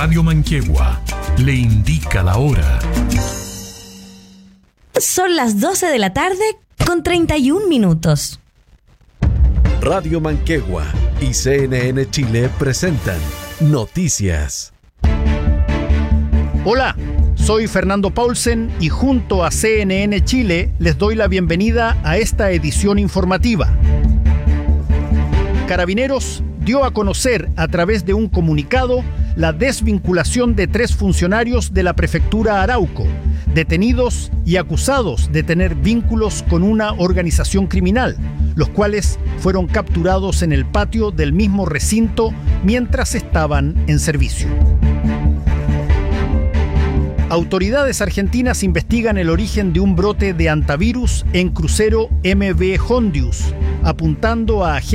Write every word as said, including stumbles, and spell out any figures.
Radio Manquehua le indica la hora. Son las doce de la tarde con treinta y un minutos. Radio Manquehua y C N N Chile presentan Noticias. Hola, soy Fernando Paulsen y junto a C N N Chile les doy la bienvenida a esta edición informativa. Carabineros dio a conocer a través de un comunicado la desvinculación de tres funcionarios de la prefectura Arauco, detenidos y acusados de tener vínculos con una organización criminal, los cuales fueron capturados en el patio del mismo recinto mientras estaban en servicio. Autoridades argentinas investigan el origen de un brote de hantavirus en crucero M V Hondius, apuntando a agentes